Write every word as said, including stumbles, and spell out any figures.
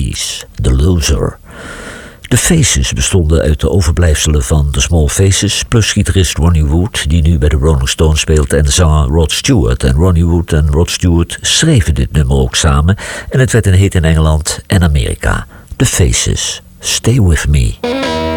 zesentiger, The Loser. De Faces bestonden uit de overblijfselen van The Small Faces, plus gitarist Ronnie Wood, die nu bij de Rolling Stones speelt, en zanger Rod Stewart. En Ronnie Wood en Rod Stewart schreven dit nummer ook samen en het werd een hit in Engeland en Amerika. The Faces, Stay With Me.